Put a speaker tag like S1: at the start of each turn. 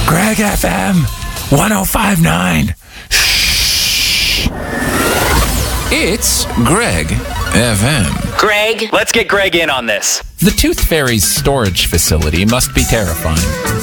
S1: Greg FM 1059. It's Greg FM.
S2: Greg, let's get Greg in on this.
S1: The Tooth Fairy's storage facility must be terrifying.